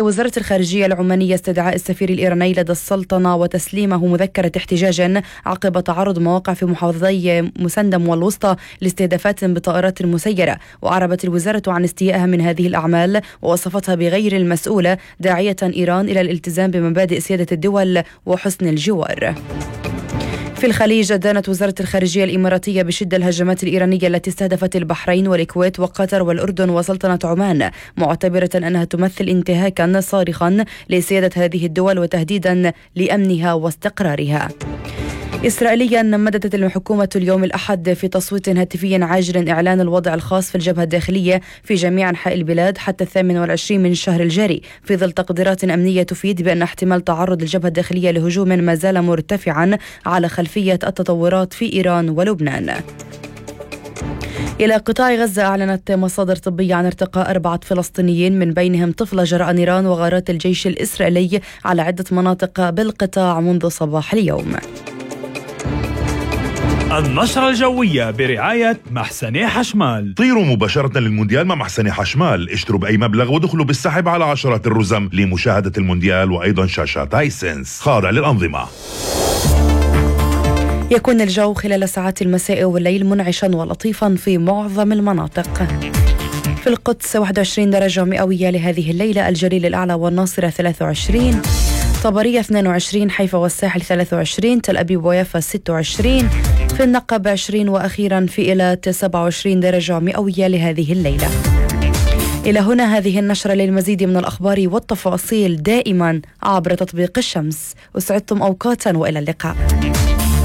وزارة الخارجية العمانية استدعاء السفير الإيراني لدى السلطنة وتسليمه مذكرة احتجاج عقب تعرض مواقع في محافظي مسندم والوسطى لاستهدافات بطائرات مسيرة. وأعربت الوزارة عن استيائها من هذه الأعمال ووصفتها بغير المسؤولة، داعية إيران إلى الالتزام بمبادئ سيادة الدول وحسن الجوار. في الخليج أدانت وزارة الخارجية الإماراتية بشدة الهجمات الإيرانية التي استهدفت البحرين والكويت وقطر والأردن وسلطنة عمان، معتبرة أنها تمثل انتهاكا صارخا لسيادة هذه الدول وتهديدا لأمنها واستقرارها. إسرائيليا مددت الحكومة اليوم الأحد في تصويت هاتفي عاجل إعلان الوضع الخاص في الجبهة الداخلية في جميع أنحاء البلاد حتى 28 من الشهر الجاري، في ظل تقديرات أمنية تفيد بأن احتمال تعرض الجبهة الداخلية لهجوم ما زال مرتفعا على خلفية التطورات في إيران ولبنان. إلى قطاع غزة، أعلنت مصادر طبية عن ارتقاء 4 فلسطينيين من بينهم طفلة جراء نيران وغارات الجيش الإسرائيلي على عدة مناطق بالقطاع منذ صباح اليوم. النشرة الجوية برعاية محسني حشمال. طيروا مباشرة للمونديال مع محسني حشمال، اشتروا بأي مبلغ ودخلوا بالسحب على عشرات الرزم لمشاهدة المونديال وأيضا شاشات هايسنس خاضع للأنظمة. يكون الجو خلال ساعات المساء والليل منعشا ولطيفا في معظم المناطق. في القدس 21 درجة مئوية لهذه الليلة، الجليل الأعلى والناصرة 23، طبرية 22، حيفا والساحل 23، تل أبيب ويافا 26، في النقب 20، وأخيرا في إيلات 27 درجة مئوية لهذه الليلة. إلى هنا هذه النشرة. للمزيد من الأخبار والتفاصيل دائما عبر تطبيق الشمس. أسعدتم أوقاتا وإلى اللقاء.